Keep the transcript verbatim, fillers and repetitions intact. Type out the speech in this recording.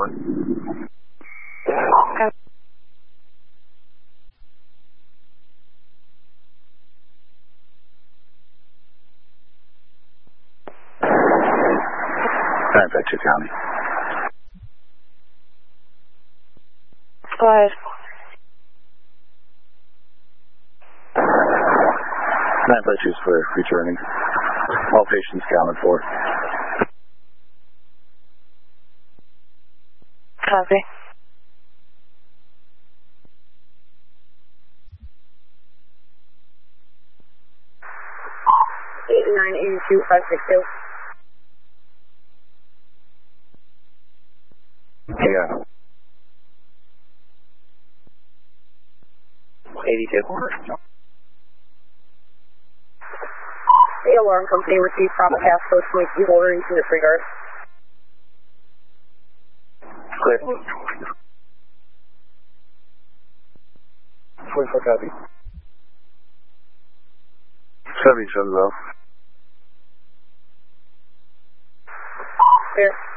Tower. Okay. Alright, back to County. Go ahead. nine five two for returning. All patients counted for. Copy. eight nine eight two five six two. Yeah. eighty-two. The alarm company received Bravo Passport point evil ordering to disregard. Clear. forty-four copy. seventy-seven though. Clear.